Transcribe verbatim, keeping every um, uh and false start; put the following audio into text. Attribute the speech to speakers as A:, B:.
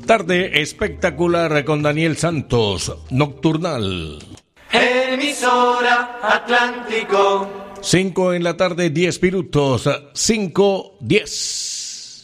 A: Tarde espectacular con Daniel Santos, Nocturnal.
B: Emisora Atlántico.
A: cinco en la tarde, diez minutos, cinco, diez.